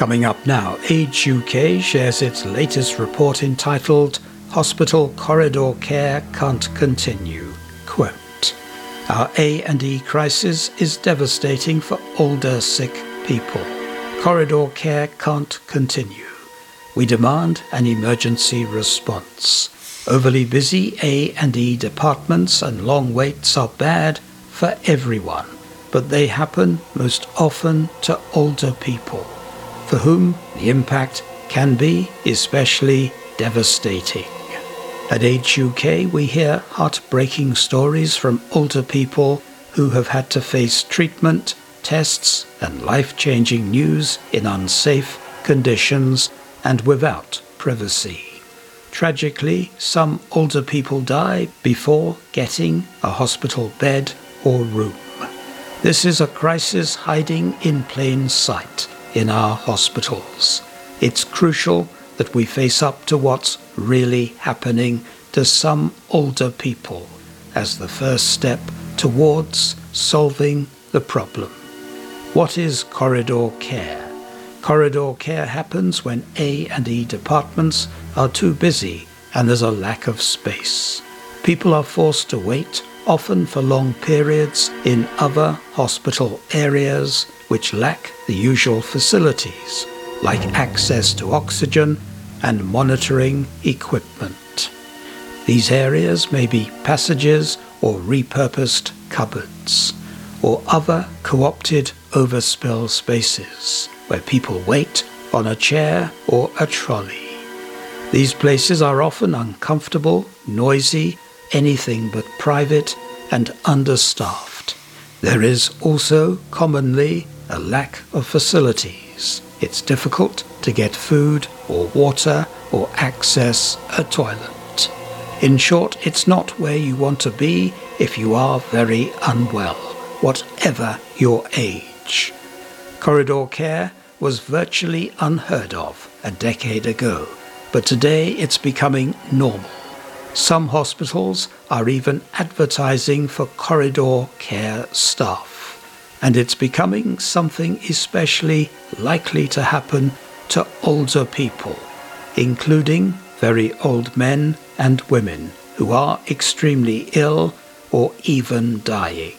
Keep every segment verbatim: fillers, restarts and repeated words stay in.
Coming up now, Age U K shares its latest report entitled Hospital Corridor Care Can't Continue. Quote, "Our A and E crisis is devastating for older, sick people. Corridor care can't continue. We demand an emergency response. Overly busy A and E departments and long waits are bad for everyone, but they happen most often to older people, for whom the impact can be especially devastating." At Age U K, we hear heartbreaking stories from older people who have had to face treatment, tests, and life-changing news in unsafe conditions and without privacy. Tragically, some older people die before getting a hospital bed or room. This is a crisis hiding in plain sight in our hospitals. It's crucial that we face up to what's really happening to some older people as the first step towards solving the problem. What is corridor care? Corridor care happens when A and E departments are too busy and there's a lack of space. People are forced to wait, often for long periods, in other hospital areas which lack the usual facilities, like access to oxygen and monitoring equipment. These areas may be passages or repurposed cupboards, or other co-opted overspill spaces where people wait on a chair or a trolley. These places are often uncomfortable, noisy, anything but private, and understaffed. There is also commonly a lack of facilities. It's difficult to get food or water or access a toilet. In short, it's not where you want to be if you are very unwell, whatever your age. Corridor care was virtually unheard of a decade ago, but today it's becoming normal. Some hospitals are even advertising for corridor care staff, and it's becoming something especially likely to happen to older people, including very old men and women who are extremely ill or even dying.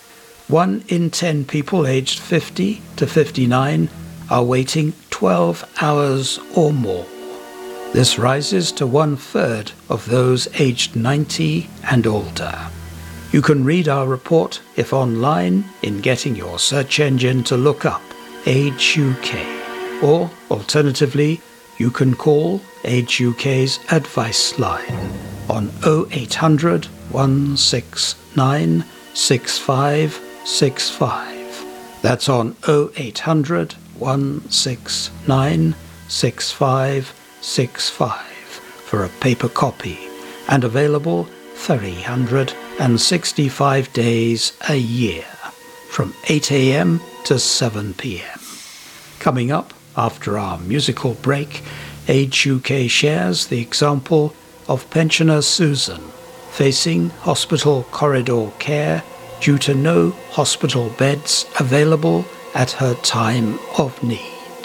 One in ten people aged fifty to fifty-nine are waiting twelve hours or more. This rises to one-third of those aged ninety and older. You can read our report if online in getting your search engine to look up Age U K, or alternatively, you can call Age U K's advice line on oh eight hundred, one six nine, six five six five. That's on oh eight hundred, one six nine, six five six five for a paper copy, and available three hundred sixty-five days a year from eight a.m. to seven p.m. Coming up after our musical break, Age U K shares the example of pensioner Susan facing hospital corridor care due to no hospital beds available at her time of need.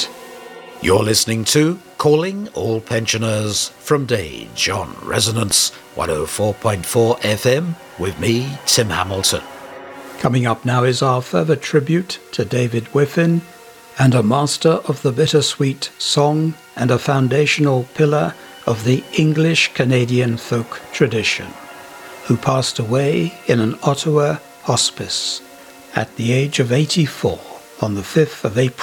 You're listening to Calling All Pensioners from Dage on Resonance one oh four point four F M with me, Tim Hamilton. Coming up now is our further tribute to David Whiffin, and a master of the bittersweet song and a foundational pillar of the English-Canadian folk tradition, who passed away in an Ottawa hospice at the age of eighty-four on the fifth of April